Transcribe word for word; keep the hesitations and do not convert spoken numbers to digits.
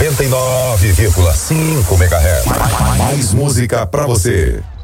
noventa e nove vírgula cinco megahertz. Mais música pra você.